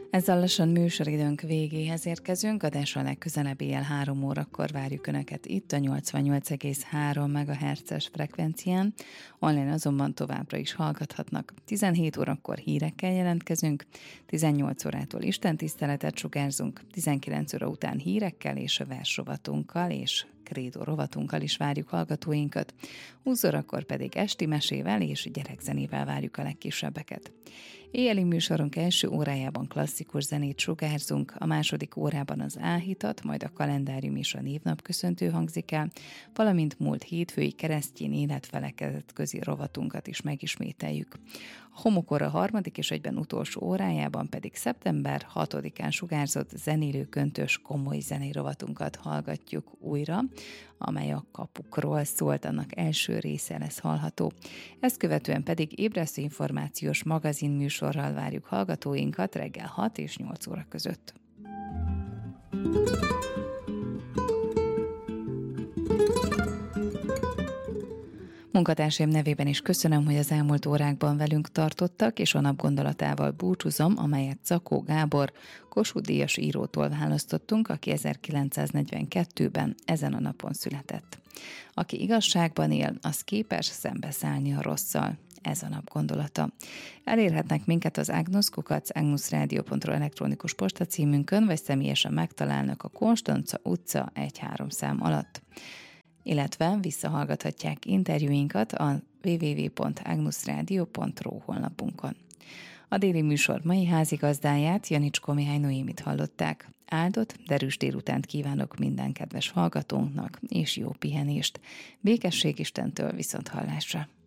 Ezzel lassan műsoridőnk végéhez érkezünk, adásra legközelebb éjjel 3 órakor várjuk Önöket itt a 88,3 MHz-es frekvencián, online azonban továbbra is hallgathatnak. 17 órakor hírekkel jelentkezünk, 18 órától istentiszteletet sugárzunk, 19 óra után hírekkel és a versrovatunkkal és Krédó rovatunkkal is várjuk hallgatóinkat, 20 órakor pedig esti mesével és gyerekzenével várjuk a legkisebbeket. Éjjeli műsorunk első órájában klasszikus zenét sugárzunk, a második órában az álhitat, majd a kalendárium és a névnap köszöntő hangzik el, valamint múlt hétfői keresztény életfelekezetközi rovatunkat is megismételjük. A homokora harmadik és egyben utolsó órájában pedig szeptember 6-án sugárzott zenélő köntös komoly zenei rovatunkat hallgatjuk újra, amely a kapukról szólt, annak első része lesz hallható. Ezt követően pedig ébresztő információs magazin műsorral várjuk hallgatóinkat reggel 6 és 8 óra között. Munkatársaim nevében is köszönöm, hogy az elmúlt órákban velünk tartottak, és a nap gondolatával búcsúzom, amelyet Zakó Gábor Kossuth-díjas írótól választottunk, aki 1942-ben ezen a napon született. Aki igazságban él, az képes szembeszállni a rosszal. Ez a nap gondolata. Elérhetnek minket az agnusz@agnusradio.ru elektronikus postacímünkön, vagy személyesen megtalálnak a Konstanca utca 1-3 szám alatt. Illetve visszahallgathatják interjúinkat a www.agnusradio.ru honlapunkon. A déli műsor mai házigazdáját, Janicskó Mihály Noémit hallották. Áldott, derűs délutánt kívánok minden kedves hallgatónknak, és jó pihenést. Békesség Istentől, viszonthallásra!